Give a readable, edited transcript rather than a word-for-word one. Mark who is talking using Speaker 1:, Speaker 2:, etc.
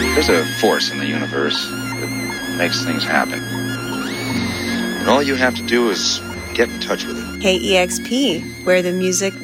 Speaker 1: There's a force in the universe that makes things happen. And all you have to do is get in touch with it.
Speaker 2: KEXP, where the music